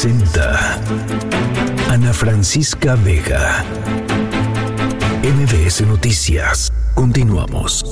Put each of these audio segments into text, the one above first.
presenta Ana Francisca Vega. MBS Noticias. Continuamos.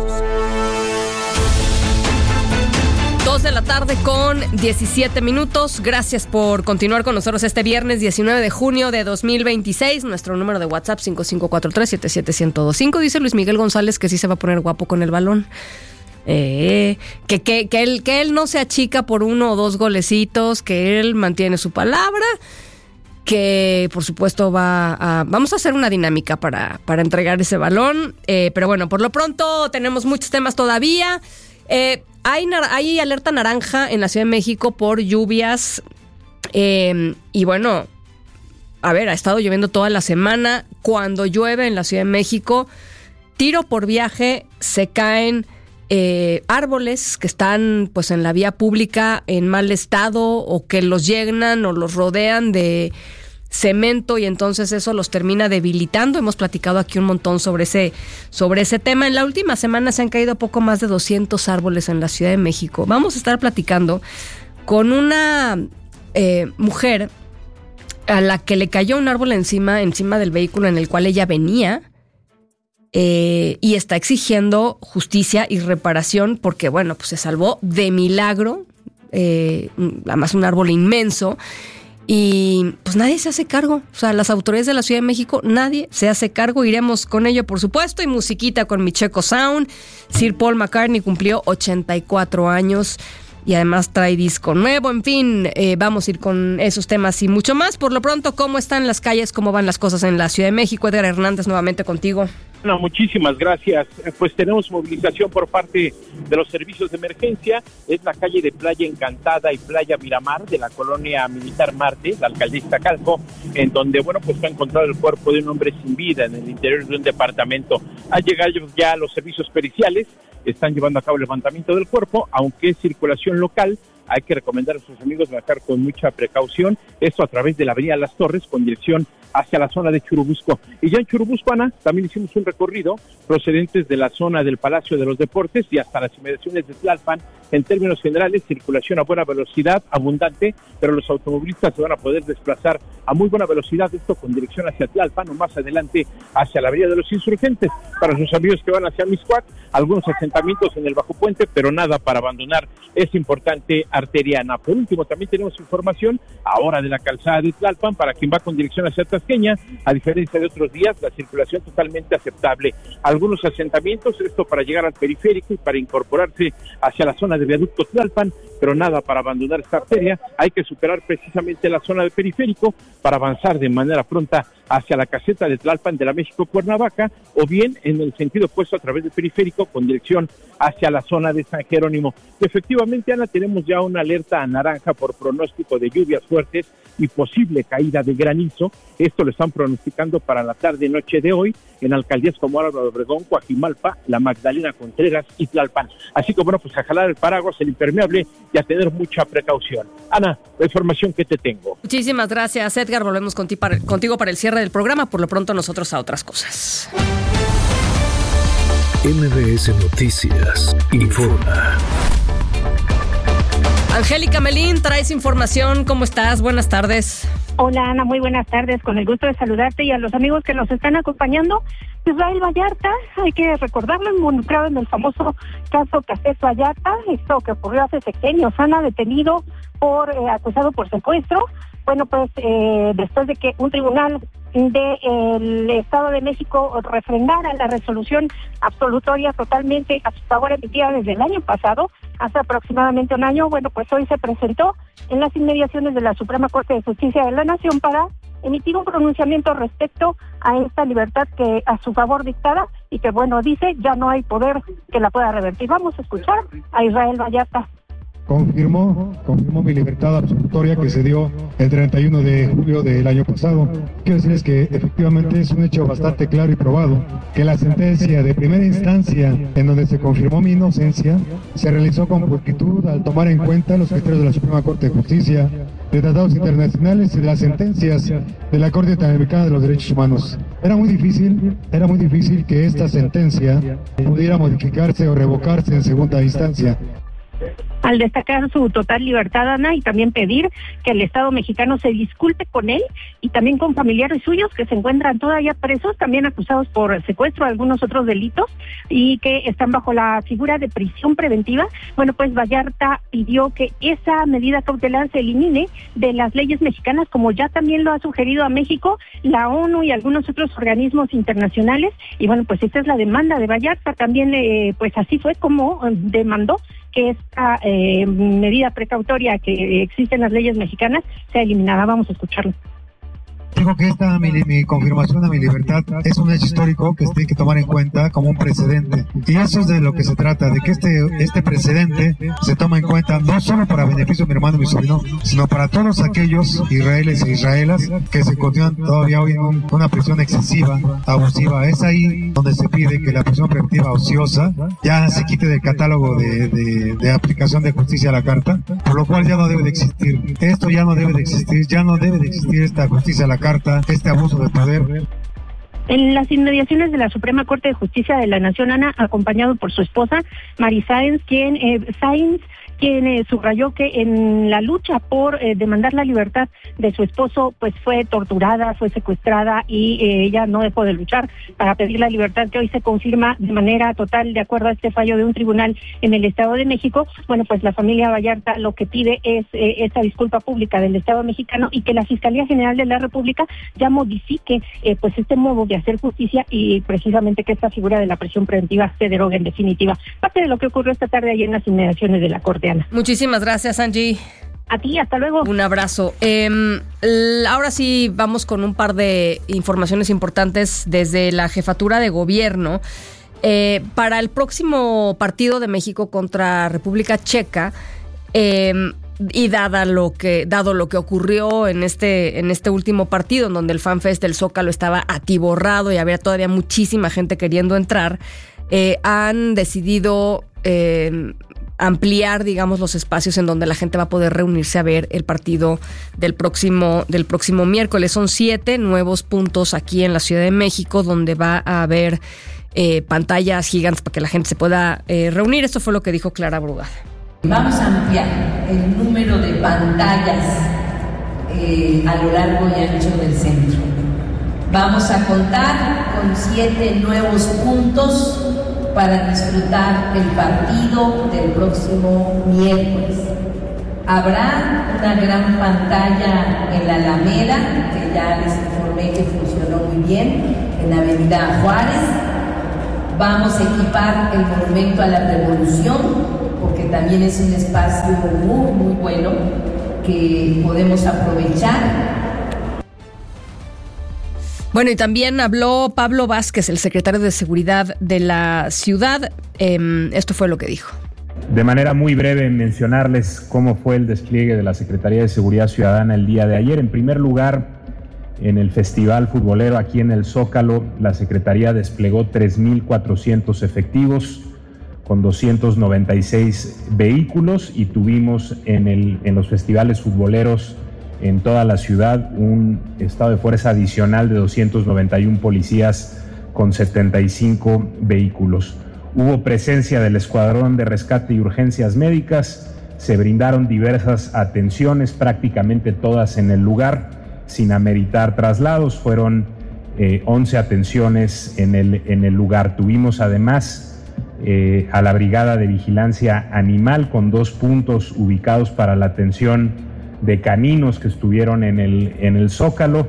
2:17 p.m. Gracias por continuar con nosotros este viernes 19 de junio de 2026. Nuestro número de WhatsApp 5543-77125. Dice Luis Miguel González que sí se va a poner guapo con el balón. Que él no se achica por 1 o 2 golecitos, que él mantiene su palabra, que por supuesto vamos a hacer una dinámica para entregar ese balón, pero bueno, por lo pronto tenemos muchos temas todavía. Hay alerta naranja en la Ciudad de México por lluvias, y bueno, a ver, ha estado lloviendo toda la semana. Cuando llueve en la Ciudad de México, tiro por viaje, se caen árboles que están pues en la vía pública en mal estado, o que los llenan o los rodean de cemento, y entonces eso los termina debilitando. Hemos platicado aquí un montón sobre ese tema. En la última semana se han caído poco más de 200 árboles en la Ciudad de México. Vamos a estar platicando con una mujer a la que le cayó un árbol encima del vehículo en el cual ella venía, y está exigiendo justicia y reparación porque, bueno, pues se salvó de milagro, además un árbol inmenso, y pues nadie se hace cargo. O sea, las autoridades de la Ciudad de México, nadie se hace cargo. Iremos con ello, por supuesto, y musiquita con Micheco Sound. Sir Paul McCartney cumplió 84 años y además trae disco nuevo. En fin, vamos a ir con esos temas y mucho más. Por lo pronto, ¿cómo están las calles? ¿Cómo van las cosas en la Ciudad de México? Edgar Hernández, nuevamente contigo. No, muchísimas gracias. Pues tenemos movilización por parte de los servicios de emergencia. Es la calle de Playa Encantada y Playa Miramar de la colonia Militar Marte, la alcaldía Iztacalco, en donde, bueno, pues fue encontrado el cuerpo de un hombre sin vida en el interior de un departamento. Al llegar ya los servicios periciales, están llevando a cabo el levantamiento del cuerpo, aunque es circulación local. Hay que recomendar a sus amigos viajar con mucha precaución, esto a través de la avenida Las Torres con dirección hacia la zona de Churubusco. Y ya en Churubusco, Ana, también hicimos un recorrido procedentes de la zona del Palacio de los Deportes y hasta las inmediaciones de Tlalpan. En términos generales, circulación a buena velocidad, abundante, pero los automovilistas se van a poder desplazar a muy buena velocidad, esto con dirección hacia Tlalpan o más adelante hacia la Avenida de los Insurgentes. Para sus amigos que van hacia Mixcoac, algunos asentamientos en el Bajo Puente, pero nada para abandonar esa importante arteria, Ana. Por último, también tenemos información ahora de la calzada de Tlalpan para quien va con dirección hacia Tasqueña. A diferencia de otros días, la circulación totalmente aceptable. Algunos asentamientos, esto para llegar al periférico y para incorporarse hacia la zona de Viaducto Tlalpan, pero nada para abandonar esta arteria. Hay que superar precisamente la zona de periférico para avanzar de manera pronta hacia la caseta de Tlalpan de la México-Cuernavaca, o bien en el sentido opuesto a través del periférico con dirección hacia la zona de San Jerónimo. Efectivamente, Ana, tenemos ya una alerta naranja por pronóstico de lluvias fuertes y posible caída de granizo. Esto lo están pronosticando para la tarde-noche de hoy en alcaldías como Álvaro Obregón, Coajimalpa, La Magdalena Contreras y Tlalpan. Así que, bueno, pues a jalar el paraguas, el impermeable y a tener mucha precaución. Ana, la información que te tengo. Muchísimas gracias, Edgar. Volvemos contigo para el cierre del programa. Por lo pronto, nosotros a otras cosas. MBS Noticias informa. Angélica Melín, traes información. ¿Cómo estás? Buenas tardes. Hola, Ana, muy buenas tardes. Con el gusto de saludarte y a los amigos que nos están acompañando. Israel Vallarta, hay que recordarlo, involucrado en el famoso caso Cafés Vallarta, esto que ocurrió hace sexenios. Ana, detenido acusado por secuestro. Bueno, pues después de que un tribunal del Estado de México refrendara la resolución absolutoria totalmente a su favor emitida desde el año pasado, hace aproximadamente un año, bueno, pues hoy se presentó en las inmediaciones de la Suprema Corte de Justicia de la Nación para emitir un pronunciamiento respecto a esta libertad que a su favor dictada y que, bueno, dice ya no hay poder que la pueda revertir. Vamos a escuchar a Israel Vallarta. Confirmó mi libertad absolutoria que se dio el 31 de julio del año pasado. Quiero decirles que efectivamente es un hecho bastante claro y probado que la sentencia de primera instancia en donde se confirmó mi inocencia se realizó con pulcritud al tomar en cuenta los criterios de la Suprema Corte de Justicia, de tratados internacionales y de las sentencias de la Corte Interamericana de los Derechos Humanos. Era muy difícil que esta sentencia pudiera modificarse o revocarse en segunda instancia. al destacar su total libertad, Ana, y también pedir que el Estado mexicano se disculpe con él y también con familiares suyos que se encuentran todavía presos, también acusados por secuestro, algunos otros delitos, y que están bajo la figura de prisión preventiva. Bueno, pues Vallarta pidió que esa medida cautelar se elimine de las leyes mexicanas, como ya también lo ha sugerido a México, la ONU y algunos otros organismos internacionales. Y bueno, pues esta es la demanda de Vallarta. También, pues así fue como demandó que esta medida precautoria que existe en las leyes mexicanas sea eliminada. Vamos a escucharlo. Digo que esta mi confirmación a mi libertad es un hecho histórico que se tiene que tomar en cuenta como un precedente. Y eso es de lo que se trata, de que este precedente se toma en cuenta no solo para beneficio de mi hermano y mi sobrino, sino para todos aquellos israelíes e israelas que se encuentran todavía hoy en una prisión excesiva, abusiva. Es ahí donde se pide que la prisión preventiva ociosa ya se quite del catálogo de aplicación de justicia a la carta, por lo cual ya no debe de existir. Esto ya no debe de existir, ya no debe de existir esta justicia a la carta, este abuso de poder. En las inmediaciones de la Suprema Corte de Justicia de la Nación, Ana, acompañado por su esposa, Mari Sáenz, quien subrayó que en la lucha por demandar la libertad de su esposo, pues fue torturada, fue secuestrada y ella no dejó de luchar para pedir la libertad, que hoy se confirma de manera total de acuerdo a este fallo de un tribunal en el Estado de México. Bueno, pues la familia Vallarta lo que pide es esta disculpa pública del Estado mexicano y que la Fiscalía General de la República ya modifique pues este modo de hacer justicia y precisamente que esta figura de la prisión preventiva se derogue en definitiva. Parte de lo que ocurrió esta tarde allí en las inmediaciones de la Corte, Ana. Muchísimas gracias, Angie. A ti, hasta luego. Un abrazo. Ahora sí vamos con un par de informaciones importantes desde la jefatura de gobierno. Para el próximo partido de México contra República Checa, y dado lo que ocurrió en este último partido, en donde el FanFest del Zócalo estaba atiborrado y había todavía muchísima gente queriendo entrar, han decidido ampliar, digamos, los espacios en donde la gente va a poder reunirse a ver el partido del próximo miércoles. Son 7 nuevos puntos aquí en la Ciudad de México donde va a haber pantallas gigantes para que la gente se pueda reunir. Esto fue lo que dijo Clara Brugada. Vamos a ampliar el número de pantallas a lo largo y ancho del centro. Vamos a contar con 7 nuevos puntos para disfrutar el partido del próximo miércoles. Habrá una gran pantalla en la Alameda, que ya les informé que funcionó muy bien, en la Avenida Juárez. Vamos a equipar el Monumento a la Revolución, porque también es un espacio muy, muy bueno que podemos aprovechar. Bueno, y también habló Pablo Vázquez, el secretario de Seguridad de la ciudad. Esto fue lo que dijo. De manera muy breve, mencionarles cómo fue el despliegue de la Secretaría de Seguridad Ciudadana el día de ayer. En primer lugar, en el Festival Futbolero aquí en el Zócalo, la Secretaría desplegó 3,400 efectivos con 296 vehículos y tuvimos en los festivales futboleros en toda la ciudad un estado de fuerza adicional de 291 policías con 75 vehículos. Hubo presencia del Escuadrón de Rescate y Urgencias Médicas, se brindaron diversas atenciones, prácticamente todas en el lugar, sin ameritar traslados. Fueron 11 atenciones en el lugar. Tuvimos además a la Brigada de Vigilancia Animal con 2 puntos ubicados para la atención de caninos que estuvieron en el Zócalo.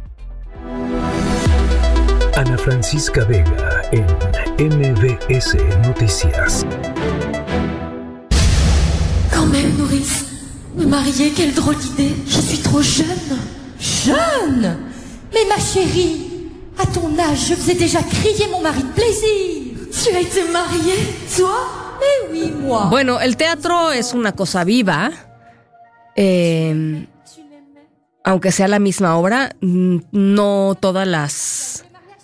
Ana Francisca Vega en MBS Noticias. Quand même, Maurice, me marier, quelle drôle d'idée. Je suis trop jeune. Jeune? Mais ma chérie, à ton âge, je faisais déjà crier mon mari de plaisir. Tu as été mariée, toi? Eh oui, moi. Bueno, el teatro es una cosa viva. Aunque sea la misma obra, no todas las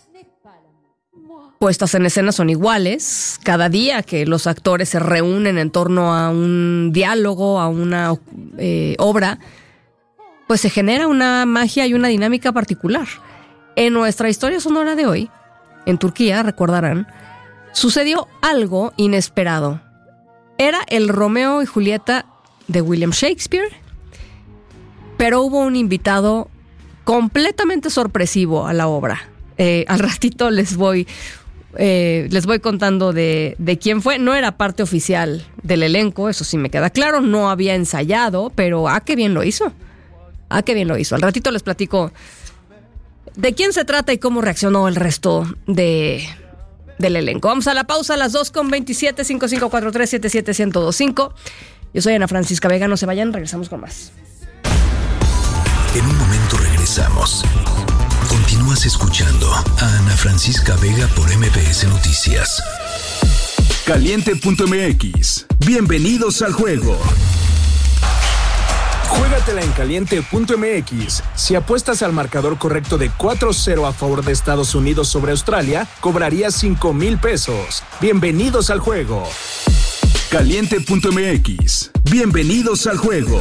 puestas en escena son iguales. Cada día que los actores se reúnen en torno a un diálogo, a una obra, pues se genera una magia y una dinámica particular. En nuestra historia sonora de hoy, en Turquía, recordarán, sucedió algo inesperado. Era el Romeo y Julieta de William Shakespeare, pero hubo un invitado completamente sorpresivo a la obra. Al ratito les voy contando de quién fue. No era parte oficial del elenco, eso sí me queda claro. No había ensayado, pero qué bien lo hizo. Al ratito les platico de quién se trata y cómo reaccionó el resto del elenco. Vamos a la pausa a las 2:27, 5543-77125. Yo soy Ana Francisca Vega, no se vayan, regresamos con más. En un momento regresamos. Continúas escuchando a Ana Francisca Vega por MBS Noticias. Caliente.mx. Bienvenidos al juego. Juégatela en Caliente.mx. Si apuestas al marcador correcto de 4-0 a favor de Estados Unidos sobre Australia, cobrarías 5,000 pesos. Bienvenidos al juego. Caliente.mx. Bienvenidos al juego.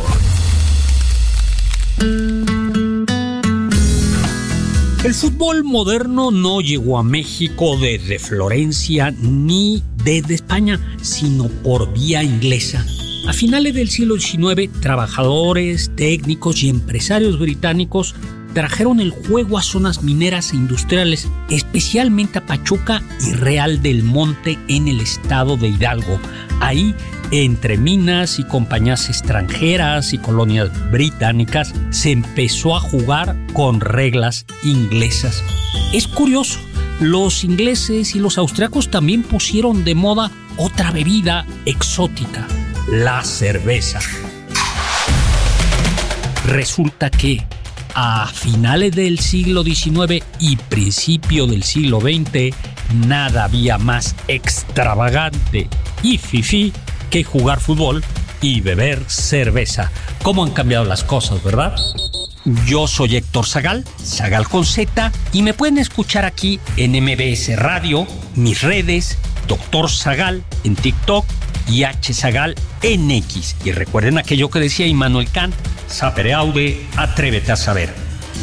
El fútbol moderno no llegó a México desde Florencia ni desde España, sino por vía inglesa. A finales del siglo XIX, trabajadores, técnicos y empresarios británicos trajeron el juego a zonas mineras e industriales, especialmente a Pachuca y Real del Monte en el estado de Hidalgo. Ahí, entre minas y compañías extranjeras y colonias británicas, se empezó a jugar con reglas inglesas. Es curioso, los ingleses y los austriacos también pusieron de moda otra bebida exótica, la cerveza. Resulta que a finales del siglo XIX y principio del siglo XX, nada había más extravagante y fifí que jugar fútbol y beber cerveza. ¿Cómo han cambiado las cosas, verdad? Yo soy Héctor Zagal, Zagal con Z, y me pueden escuchar aquí en MBS Radio, mis redes, Dr. Zagal en TikTok y H. Zagal en X. Y recuerden aquello que decía Immanuel Kant: sapere aude, atrévete a saber.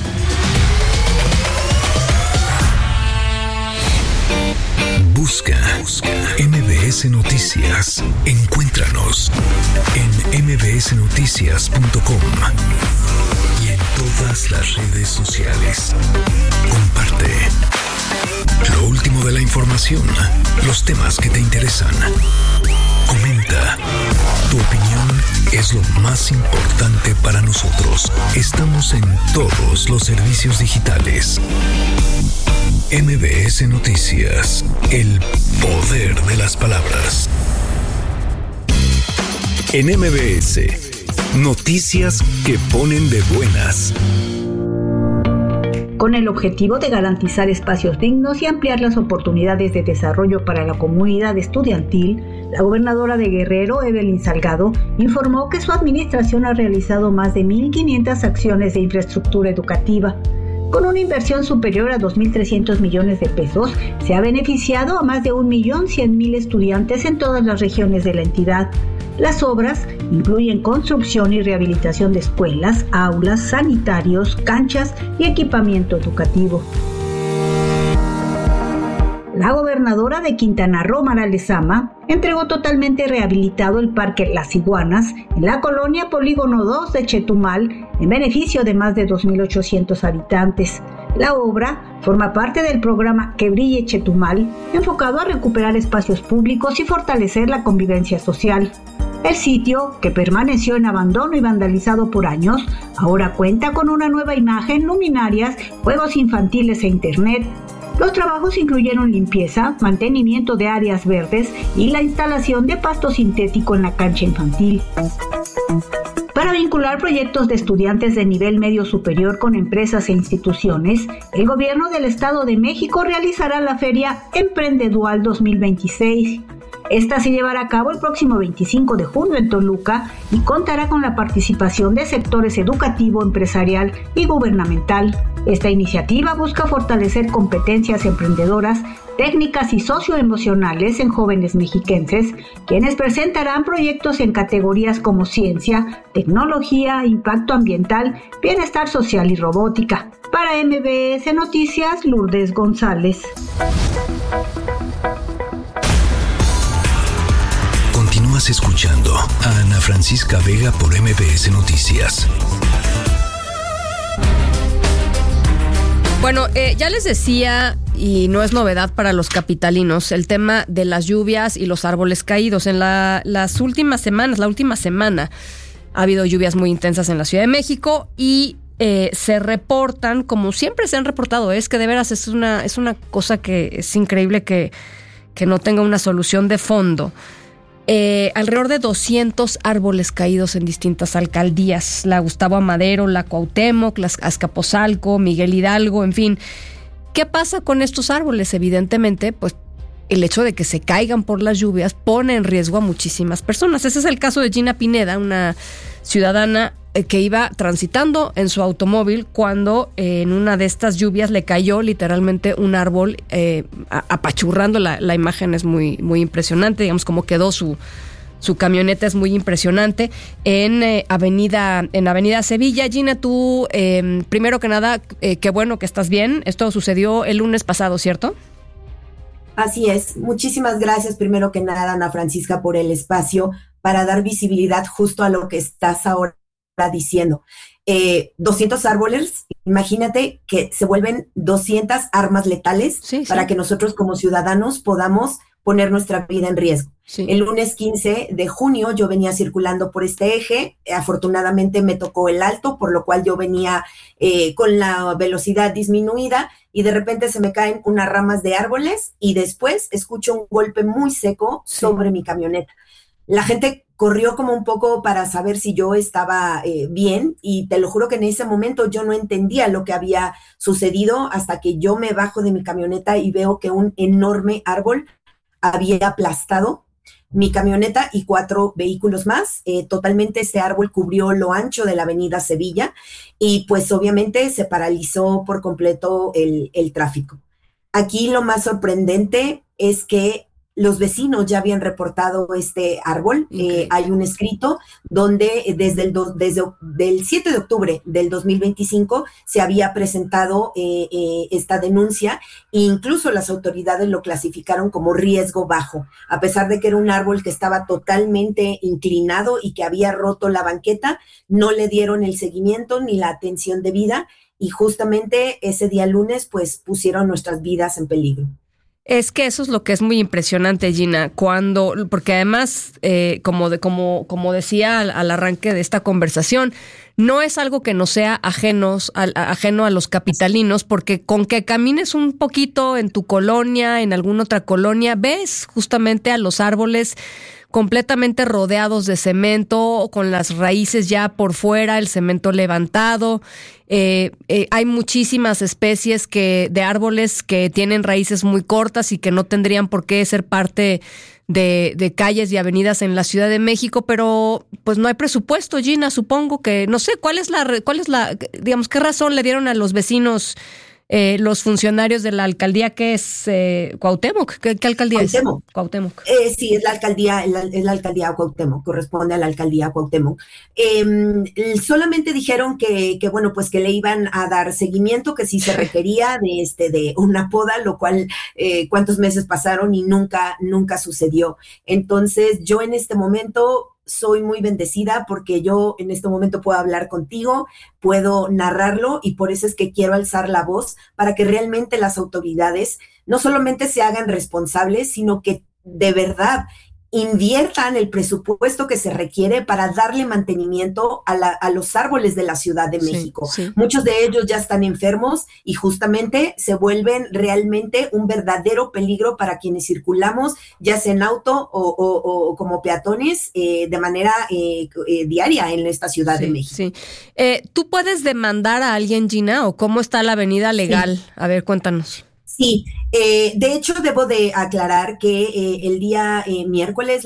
Busca MBS Noticias. Encuéntranos en mbsnoticias.com y en todas las redes sociales. Comparte lo último de la información, los temas que te interesan. Comenta. Tu opinión es lo más importante para nosotros. Estamos en todos los servicios digitales. MBS Noticias, el poder de las palabras. En MBS, noticias que ponen de buenas. Con el objetivo de garantizar espacios dignos y ampliar las oportunidades de desarrollo para la comunidad estudiantil, la gobernadora de Guerrero, Evelyn Salgado, informó que su administración ha realizado más de 1,500 acciones de infraestructura educativa. Con una inversión superior a 2.300 millones de pesos, se ha beneficiado a más de 1.100.000 estudiantes en todas las regiones de la entidad. Las obras incluyen construcción y rehabilitación de escuelas, aulas, sanitarios, canchas y equipamiento educativo. La gobernadora de Quintana Roo, Mara Lezama, entregó totalmente rehabilitado el Parque Las Iguanas en la colonia Polígono 2 de Chetumal en beneficio de más de 2.800 habitantes. La obra forma parte del programa Que Brille Chetumal, enfocado a recuperar espacios públicos y fortalecer la convivencia social. El sitio, que permaneció en abandono y vandalizado por años, ahora cuenta con una nueva imagen, luminarias, juegos infantiles e internet. Los trabajos incluyeron limpieza, mantenimiento de áreas verdes y la instalación de pasto sintético en la cancha infantil. Para vincular proyectos de estudiantes de nivel medio superior con empresas e instituciones, el Gobierno del Estado de México realizará la Feria Emprendedual 2026. Esta se llevará a cabo el próximo 25 de junio en Toluca y contará con la participación de sectores educativo, empresarial y gubernamental. Esta iniciativa busca fortalecer competencias emprendedoras, técnicas y socioemocionales en jóvenes mexiquenses, quienes presentarán proyectos en categorías como ciencia, tecnología, impacto ambiental, bienestar social y robótica. Para MBS Noticias, Lourdes González. Continúas escuchando a Ana Francisca Vega por MBS Noticias. Bueno, ya les decía, y no es novedad para los capitalinos, el tema de las lluvias y los árboles caídos. En las últimas semanas, la última semana, ha habido lluvias muy intensas en la Ciudad de México y se reportan, como siempre se han reportado, es que de veras es una cosa que es increíble que no tenga una solución de fondo. Alrededor de 200 árboles caídos en distintas alcaldías, la Gustavo Amadero, la Cuauhtémoc, la Azcapotzalco, Miguel Hidalgo, en fin. ¿Qué pasa con estos árboles? Evidentemente, pues el hecho de que se caigan por las lluvias pone en riesgo a muchísimas personas. Ese es el caso de Gina Pineda, una ciudadana que iba transitando en su automóvil cuando en una de estas lluvias le cayó literalmente un árbol, apachurrando. La imagen es muy, muy impresionante, digamos cómo quedó su camioneta, es muy impresionante en Avenida Sevilla. Gina, tú, primero que nada, qué bueno que estás bien. Esto sucedió el lunes pasado, ¿cierto? Así es. Muchísimas gracias, primero que nada, Ana Francisca, por el espacio para dar visibilidad justo a lo que estás ahora diciendo. 200 árboles, imagínate que se vuelven 200 armas letales para que nosotros como ciudadanos podamos poner nuestra vida en riesgo. Sí. El lunes 15 de junio yo venía circulando por este eje, afortunadamente me tocó el alto, por lo cual yo venía con la velocidad disminuida y de repente se me caen unas ramas de árboles y después escucho un golpe muy seco sobre mi camioneta. La gente corrió como un poco para saber si yo estaba bien y te lo juro que en ese momento yo no entendía lo que había sucedido hasta que yo me bajo de mi camioneta y veo que un enorme árbol había aplastado mi camioneta y 4 vehículos más. Totalmente este árbol cubrió lo ancho de la avenida Sevilla y pues obviamente se paralizó por completo el tráfico. Aquí lo más sorprendente es que los vecinos ya habían reportado este árbol. Hay un escrito donde desde el 7 de octubre del 2025 se había presentado esta denuncia e incluso las autoridades lo clasificaron como riesgo bajo, a pesar de que era un árbol que estaba totalmente inclinado y que había roto la banqueta, no le dieron el seguimiento ni la atención debida y justamente ese día lunes pues pusieron nuestras vidas en peligro. Es que eso es lo que es muy impresionante, Gina, porque además, como decía al arranque de esta conversación, no es algo que no sea ajeno a los capitalinos, porque con que camines un poquito en tu colonia, en alguna otra colonia, ves justamente a los árboles completamente rodeados de cemento, con las raíces ya por fuera, el cemento levantado. Hay muchísimas especies de árboles que tienen raíces muy cortas y que no tendrían por qué ser parte de calles y avenidas en la Ciudad de México, pero pues no hay presupuesto, Gina. Supongo que, no sé, ¿cuál es la, digamos, qué razón le dieron a los vecinos los funcionarios de la alcaldía que es Cuauhtémoc? ¿Qué alcaldía Cuauhtémoc. Es? Cuauhtémoc. Sí, es la alcaldía Cuauhtémoc, corresponde a la alcaldía Cuauhtémoc. Solamente dijeron que bueno, pues que le iban a dar seguimiento, que sí se requería de una poda, lo cual cuántos meses pasaron y nunca sucedió. Entonces, yo en este momento soy muy bendecida porque yo en este momento puedo hablar contigo, puedo narrarlo y por eso es que quiero alzar la voz para que realmente las autoridades no solamente se hagan responsables, sino que de verdad inviertan el presupuesto que se requiere para darle mantenimiento a los árboles de la Ciudad de México. Sí. Muchos de ellos ya están enfermos y justamente se vuelven realmente un verdadero peligro para quienes circulamos, ya sea en auto o como peatones, de manera diaria en esta Ciudad de México. Sí. ¿Tú puedes demandar a alguien, Gina, o cómo está la avenida legal? Sí. A ver, cuéntanos. Sí, de hecho debo de aclarar que el día miércoles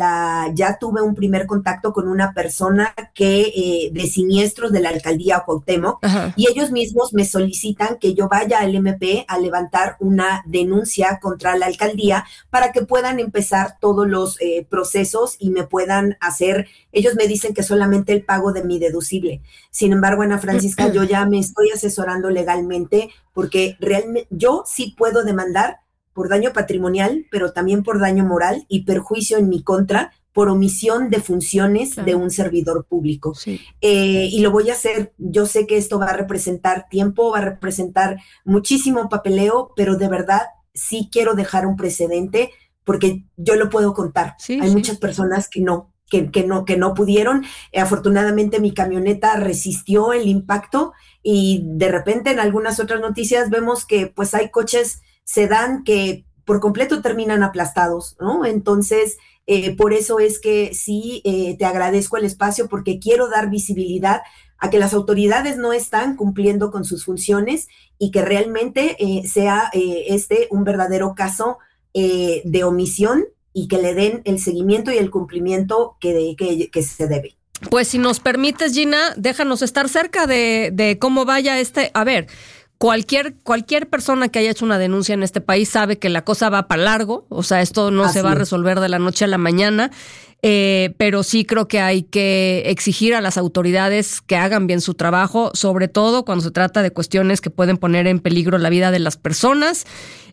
ya tuve un primer contacto con una persona que de siniestros de la alcaldía Cuauhtémoc. Ajá. Y ellos mismos me solicitan que yo vaya al MP a levantar una denuncia contra la alcaldía para que puedan empezar todos los procesos y me puedan hacer, ellos me dicen que solamente el pago de mi deducible. Sin embargo, Ana Francisca, yo ya me estoy asesorando legalmente porque realmente yo sí puedo demandar por daño patrimonial, pero también por daño moral y perjuicio en mi contra por omisión de funciones de un servidor público. Sí. Y lo voy a hacer. Yo sé que esto va a representar tiempo, va a representar muchísimo papeleo, pero de verdad sí quiero dejar un precedente porque yo lo puedo contar. Sí, hay muchas personas que no pudieron. Afortunadamente mi camioneta resistió el impacto y de repente en algunas otras noticias vemos que pues hay coches sedán que por completo terminan aplastados, ¿no? Entonces, por eso es que sí, te agradezco el espacio porque quiero dar visibilidad a que las autoridades no están cumpliendo con sus funciones y que realmente sea un verdadero caso de omisión y que le den el seguimiento y el cumplimiento que se debe. Pues si nos permites, Gina, déjanos estar cerca de cómo vaya a ver, cualquier persona que haya hecho una denuncia en este país sabe que la cosa va para largo, o sea, esto no se va a resolver de la noche a la mañana, pero sí creo que hay que exigir a las autoridades que hagan bien su trabajo, sobre todo cuando se trata de cuestiones que pueden poner en peligro la vida de las personas.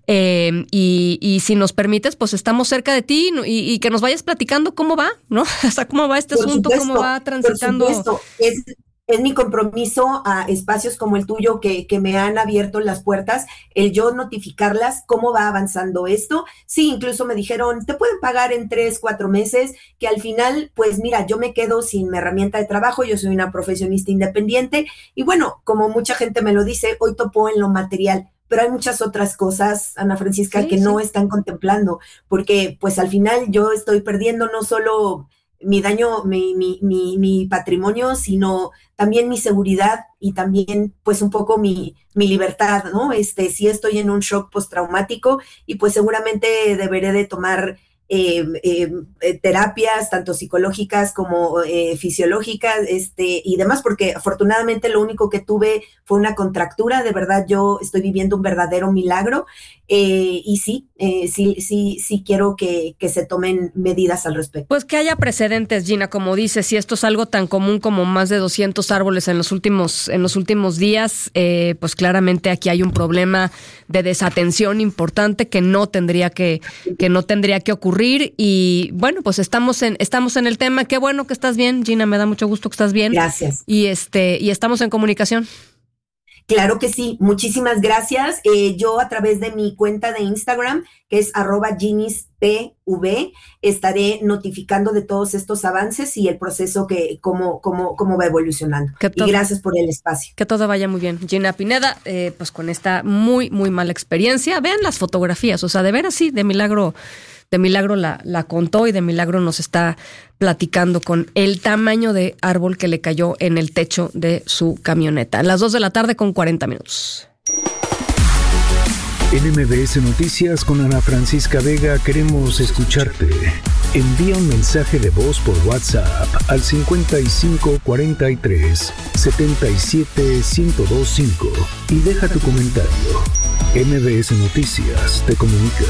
Y si nos permites, pues estamos cerca de ti y que nos vayas platicando cómo va, ¿no? O sea, cómo va este asunto, cómo va transitando. Por supuesto, es mi compromiso a espacios como el tuyo que me han abierto las puertas, el yo notificarlas cómo va avanzando esto. Sí, incluso me dijeron, te pueden pagar en 3-4 meses, que al final, pues mira, yo me quedo sin mi herramienta de trabajo, yo soy una profesionista independiente y bueno, como mucha gente me lo dice, hoy topo en lo material. Pero hay muchas otras cosas, Ana Francisca, que no están contemplando, porque pues al final yo estoy perdiendo no solo mi daño, mi patrimonio, sino también mi seguridad y también pues un poco mi libertad, ¿no? Sí estoy en un shock postraumático y pues seguramente deberé de tomar terapias tanto psicológicas como fisiológicas y demás, porque afortunadamente lo único que tuve fue una contractura. De verdad yo estoy viviendo un verdadero milagro y sí quiero que se tomen medidas al respecto. Pues que haya precedentes, Gina, como dices, si esto es algo tan común como más de 200 árboles en los últimos días, pues claramente aquí hay un problema de desatención importante que no tendría que ocurrir. Y bueno, pues estamos en el tema. Qué bueno que estás bien, Gina, me da mucho gusto que estás bien. Gracias. Y estamos en comunicación. Claro que sí, muchísimas gracias. Yo a través de mi cuenta de Instagram, que es @GinisPV, estaré notificando de todos estos avances y el proceso cómo va evolucionando. Y gracias por el espacio. Que todo vaya muy bien. Gina Pineda, pues con esta muy, muy mala experiencia, vean las fotografías, o sea, de veras sí, de milagro la contó y de milagro nos está platicando con el tamaño de árbol que le cayó en el techo de su camioneta. Las 2:40 p.m. En MBS Noticias con Ana Francisca Vega queremos escucharte. Envía un mensaje de voz por WhatsApp al 5543 77 1025 y deja tu comentario. MBS Noticias te comunica.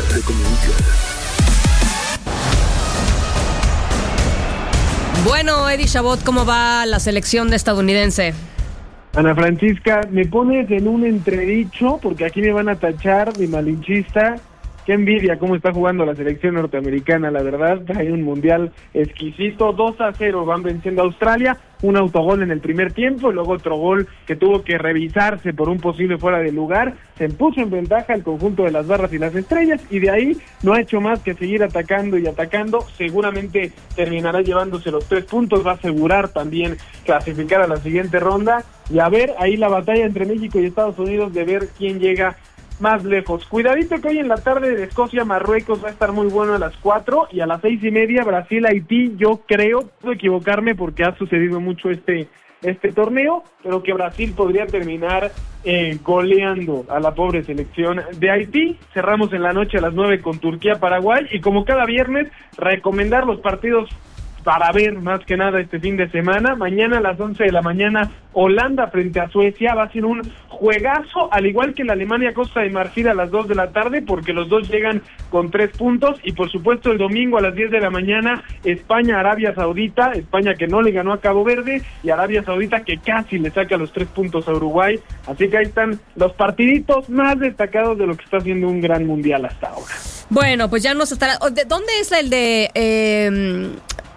Bueno, Eddie Chabot, ¿cómo va la selección estadounidense? Ana Francisca, me pones en un entredicho porque aquí me van a tachar de malinchista. Qué envidia cómo está jugando la selección norteamericana, la verdad, hay un mundial exquisito, 2-0 van venciendo a Australia, un autogol en el primer tiempo y luego otro gol que tuvo que revisarse por un posible fuera de lugar, se puso en ventaja el conjunto de las barras y las estrellas y de ahí no ha hecho más que seguir atacando y atacando, seguramente terminará llevándose los 3 puntos, va a asegurar también clasificar a la siguiente ronda y a ver ahí la batalla entre México y Estados Unidos de ver quién llega más lejos. Cuidadito que hoy en la tarde de Escocia-Marruecos va a estar muy bueno a las 4 y a las 6:30 Brasil-Haití. Yo creo, puedo equivocarme porque ha sucedido mucho este torneo, pero que Brasil podría terminar goleando a la pobre selección de Haití. Cerramos en la noche a las 9 con Turquía-Paraguay y como cada viernes recomendar los partidos para ver más que nada este fin de semana. Mañana a las 11 de la mañana Holanda frente a Suecia, va a ser un juegazo, al igual que la Alemania-Costa de Marfil a las 2 de la tarde, porque los dos llegan con 3 puntos, y por supuesto el domingo a las 10 de la mañana España-Arabia Saudita, España que no le ganó a Cabo Verde, y Arabia Saudita que casi le saca los 3 puntos a Uruguay, así que ahí están los partiditos más destacados de lo que está haciendo un gran mundial hasta ahora. Bueno, pues ya nos estará... ¿Dónde es el de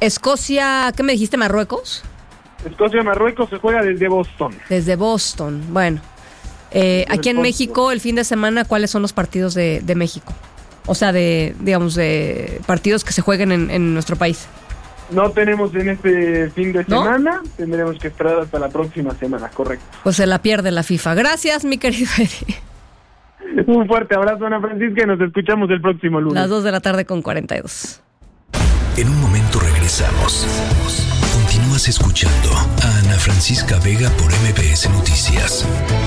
Escocia, ¿qué me dijiste? ¿Marruecos? Escocia-Marruecos se juega desde Boston. Desde Boston, bueno. Aquí en México, el fin de semana, ¿cuáles son los partidos de México? O sea, de partidos que se jueguen en nuestro país. No tenemos en este fin de semana, tendremos que esperar hasta la próxima semana, correcto. Pues se la pierde la FIFA. Gracias, mi querido Eddie. Un fuerte abrazo, Ana Francisca, y nos escuchamos el próximo lunes. Las 2:42 p.m. En un momento regresamos. Continúas escuchando a Ana Francisca Vega por MBS Noticias.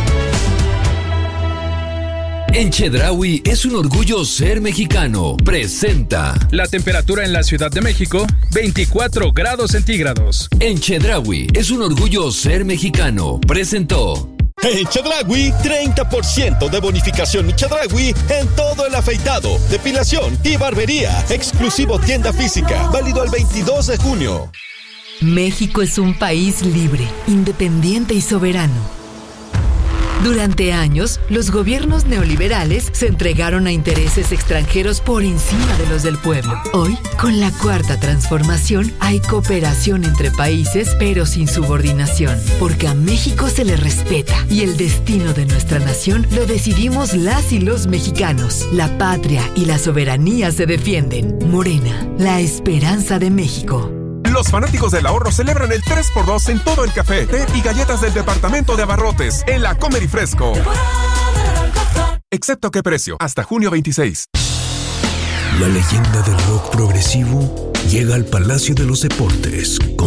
En Chedraui es un orgullo ser mexicano. Presenta. La temperatura en la Ciudad de México, 24 grados centígrados. En Chedraui es un orgullo ser mexicano. Presentó. En Chedraui, 30% de bonificación en Chedraui en todo el afeitado, depilación y barbería. Exclusivo tienda física, válido al 22 de junio. México es un país libre, independiente y soberano. Durante años, los gobiernos neoliberales se entregaron a intereses extranjeros por encima de los del pueblo. Hoy, con la Cuarta Transformación, hay cooperación entre países, pero sin subordinación, porque a México se le respeta y el destino de nuestra nación lo decidimos las y los mexicanos. La patria y la soberanía se defienden. Morena, la esperanza de México. Los fanáticos del ahorro celebran el 3x2 en todo el café, té y galletas del departamento de abarrotes en la Comer y Fresco. Excepto qué precio, hasta junio 26. La leyenda del rock progresivo llega al Palacio de los Deportes